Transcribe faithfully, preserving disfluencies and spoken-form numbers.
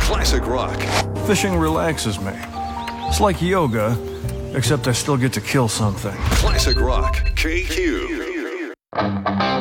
Classic rock. Fishing relaxes me. It's like yoga, except I still get to kill something. Classic rock. K Q.